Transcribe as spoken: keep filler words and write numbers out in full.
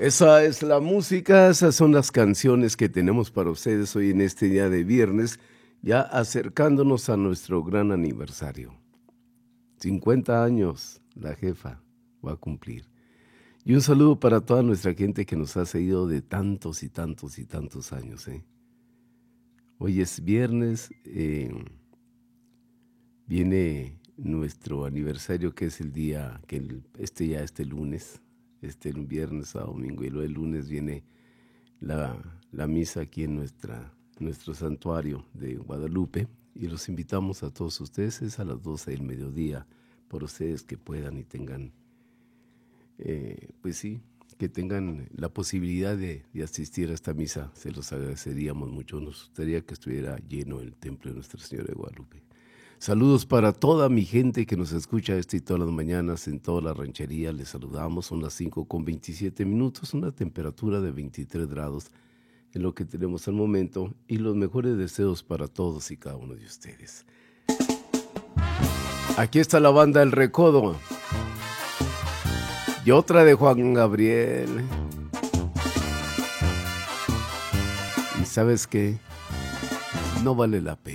Esa es la música, esas son las canciones que tenemos para ustedes hoy en este día de viernes, ya acercándonos a nuestro gran aniversario. cincuenta años la jefa va a cumplir. Y un saludo para toda nuestra gente que nos ha seguido de tantos y tantos y tantos años. ¿eh? Hoy es viernes, eh, viene nuestro aniversario que es el día, que el, este ya este lunes, este el viernes a domingo y luego el lunes viene la, la misa aquí en nuestra, nuestro santuario de Guadalupe y los invitamos a todos ustedes, es a las doce del mediodía, por ustedes que puedan y tengan, eh, pues sí, que tengan la posibilidad de, de asistir a esta misa, se los agradeceríamos mucho, nos gustaría que estuviera lleno el templo de Nuestra Señora de Guadalupe. Saludos para toda mi gente que nos escucha esta y todas las mañanas en toda la ranchería. Les saludamos, son las cinco con veintisiete minutos, una temperatura de veintitrés grados en lo que tenemos al momento y los mejores deseos para todos y cada uno de ustedes. Aquí está la banda El Recodo y otra de Juan Gabriel. ¿Y sabes qué? No vale la pena.